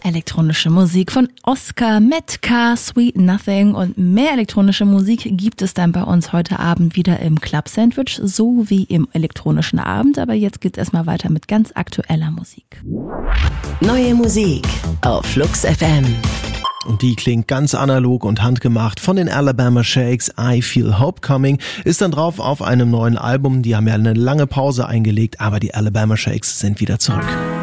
Elektronische Musik von Oscar Metka, Sweet Nothing, und mehr elektronische Musik gibt es dann bei uns heute Abend wieder im Club Sandwich sowie im elektronischen Abend. Aber jetzt geht's erstmal weiter mit ganz aktueller Musik. Neue Musik auf Flux FM. Und die klingt ganz analog und handgemacht von den Alabama Shakes. I Feel Hope Coming ist dann drauf auf einem neuen Album. Die haben ja eine lange Pause eingelegt, aber die Alabama Shakes sind wieder zurück.